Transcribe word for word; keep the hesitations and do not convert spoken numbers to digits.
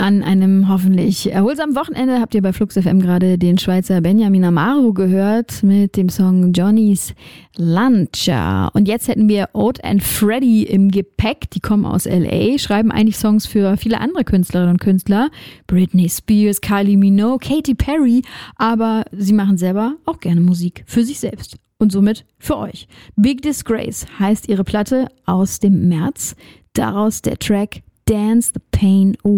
An einem hoffentlich erholsamen Wochenende habt ihr bei Flux F M gerade den Schweizer Benjamin Amaro gehört mit dem Song Johnny's Luncher. Und jetzt hätten wir Oat and Freddy im Gepäck. Die kommen aus L A, schreiben eigentlich Songs für viele andere Künstlerinnen und Künstler. Britney Spears, Kylie Minogue, Katy Perry. Aber sie machen selber auch gerne Musik für sich selbst. Und somit für euch. Big Disgrace heißt ihre Platte aus dem März. Daraus der Track Dance the Pain Away.